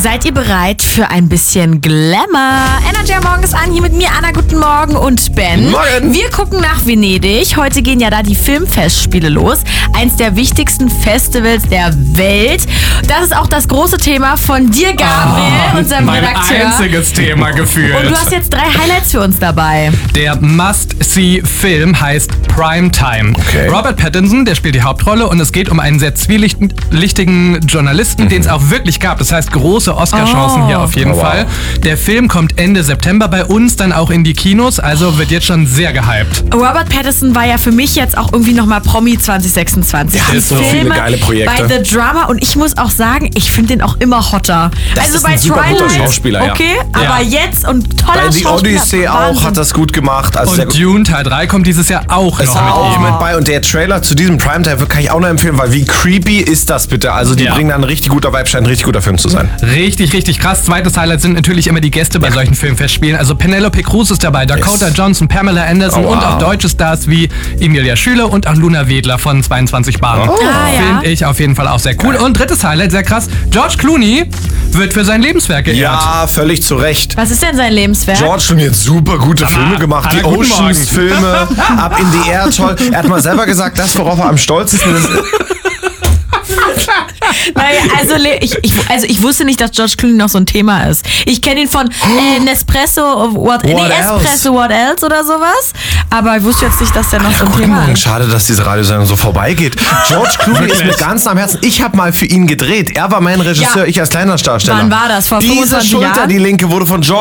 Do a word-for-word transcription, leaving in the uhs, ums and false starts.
Seid ihr bereit für ein bisschen Glamour? Energy am Morgen ist an, hier mit mir Anna, guten Morgen und Ben. Morgen. Wir gucken nach Venedig. Heute gehen ja da die Filmfestspiele los. Eins der wichtigsten Festivals der Welt. Das ist auch das große Thema von dir, Gabriel, Oh, unserem mein Redakteur. einziges Thema gefühlt. Und du hast jetzt drei Highlights für uns dabei. Der Must-See-Film heißt Primetime. Okay. Robert Pattinson, der spielt die Hauptrolle und es geht um einen sehr zwielichtigen Journalisten, mhm. den es auch wirklich gab. Das heißt, große Oscar-Chancen Oh. hier auf jeden Oh, wow. Fall. Der Film kommt Ende September bei uns dann auch in die Kinos, also wird jetzt schon sehr gehypt. Robert Pattinson war ja für mich jetzt auch irgendwie nochmal Promi zwanzig sechsundzwanzig. Ja, Die ist so viele geile Projekte. Bei The Drama, und ich muss auch sagen, ich finde den auch immer hotter. Das also ist bei ein super guter Twilight, Schauspieler, ja. okay, Ja. aber jetzt und toller Bei The Schauspieler. Odyssey auch Wahnsinn. hat das gut gemacht. Also sehr Und gut. Dune Teil drei kommt dieses Jahr auch Ist noch er mit auch ihm. mit bei und der Trailer zu diesem Primetime kann ich auch noch empfehlen, weil wie creepy ist das bitte? Also die Ja. bringen da ein richtig guter Vibe, scheint ein richtig guter Film zu sein. Richtig, richtig krass. Zweites Highlight sind natürlich immer die Gäste bei solchen Filmfestspielen. Also Penelope Cruz ist dabei, Dakota Yes. Johnson, Pamela Anderson Oh, wow. und auch deutsche Stars wie Emilia Schüler und auch Luna Wedler von zweiundzwanzig Bar. Oh. Ah, ja. Finde ich auf jeden Fall auch sehr cool. Und drittes Highlight, sehr krass, George Clooney wird für sein Lebenswerk geehrt. Ja, völlig zu Recht. Was ist denn sein Lebenswerk? George schon jetzt super gute Filme gemacht. Anna, Die guten Morgen. Oceans-Filme, Up in the Air, toll. Er hat mal selber gesagt, das, worauf er am stolzesten ist. Naja, also, le- ich, ich, also ich wusste nicht, dass George Clooney noch so ein Thema ist. Ich kenne ihn von äh, Nespresso, what, nee, What else? Espresso, what else oder sowas. Aber ich wusste jetzt nicht, dass der noch so ein Guten Thema Morgen, ist. schade, dass diese Radiosendung so vorbeigeht. George Clooney ist mir ganz am Herzen. Ich habe mal für ihn gedreht. Er war mein Regisseur, Ja. ich als Kleinlanddarsteller. Wann war das? Vor Diese fünfundzwanzig Schulter, Jahren? die linke, wurde von George